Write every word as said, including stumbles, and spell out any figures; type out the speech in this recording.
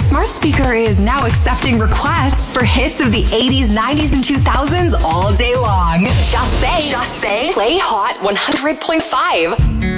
smart speaker is now accepting requests for hits of the eighties, nineties, and two thousands all day long. Just say, just say, play Hot one hundred point five.